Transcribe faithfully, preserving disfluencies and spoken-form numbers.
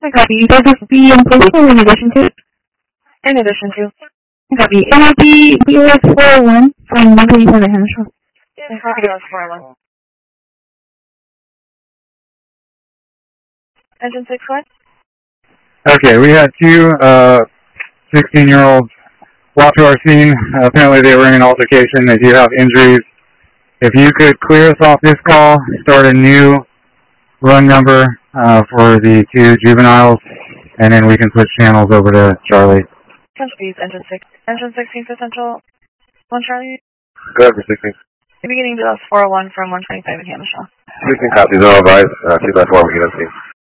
I copy. You guys will be in police or in addition to? In addition to. I copy. It will be B O S four oh one from one twenty-seven Henshaw. I copy B O S four oh one. Engine six what? Okay, we had two uh, sixteen-year-olds walk to our scene. Uh, apparently they were in an altercation. They do have injuries. If you could clear us off this call, start a new run number uh, for the two juveniles, and then we can switch channels over to Charlie. Central Bees, Engine six. Engine sixteen for Central one Charlie. Go ahead for sixteen. Beginning B O S four oh one from one twenty-five in Hamishaw. sixteen copies, no advice. Uh, two by four, we get up to you.